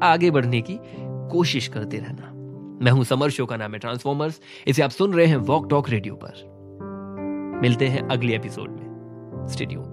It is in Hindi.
आगे बढ़ने की कोशिश करते रहना। मैं हूं समर, शो का नाम है ट्रांसफॉर्मर्स। इसे आप सुन रहे हैं वॉक टॉक रेडियो पर। मिलते हैं अगले एपिसोड में। Stay tuned.